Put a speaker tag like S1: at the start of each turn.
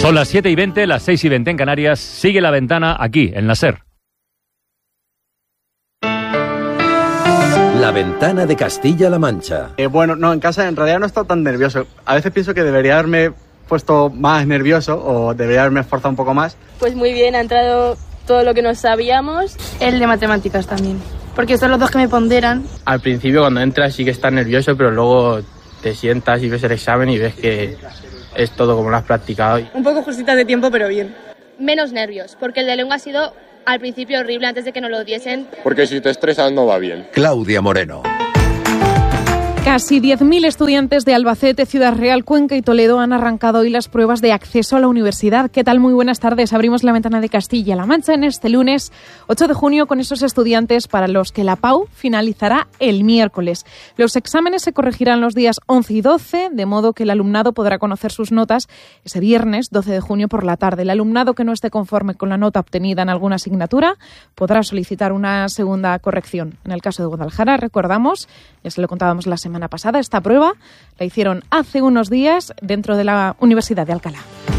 S1: Son las 7:20, las 6:20 en Canarias. Sigue La Ventana aquí, en la SER.
S2: La Ventana de Castilla-La Mancha.
S3: Bueno, no, en casa en realidad no he estado tan nervioso. A veces pienso que debería haberme puesto más nervioso o debería haberme esforzado un poco más.
S4: Pues muy bien, ha entrado todo lo que no sabíamos.
S5: El de matemáticas también, porque son los dos que me ponderan.
S6: Al principio cuando entras sí que estás nervioso, pero luego te sientas y ves el examen y ves que es todo como lo has practicado.
S5: Un poco justitas de tiempo, pero bien.
S4: Menos nervios, porque el de lengua ha sido al principio horrible antes de que nos lo diesen.
S7: Porque si te estresas no va bien.
S2: Claudia Moreno.
S8: Casi 10.000 estudiantes de Albacete, Ciudad Real, Cuenca y Toledo han arrancado hoy las pruebas de acceso a la universidad. ¿Qué tal? Muy buenas tardes. Abrimos La Ventana de Castilla-La Mancha en este lunes 8 de junio con esos estudiantes para los que la PAU finalizará el miércoles. Los exámenes se corregirán los días 11 y 12, de modo que el alumnado podrá conocer sus notas ese viernes 12 de junio por la tarde. El alumnado que no esté conforme con la nota obtenida en alguna asignatura podrá solicitar una segunda corrección. En el caso de Guadalajara, recordamos, ya se lo contábamos la semana pasada, esta prueba la hicieron hace unos días dentro de la Universidad de Alcalá.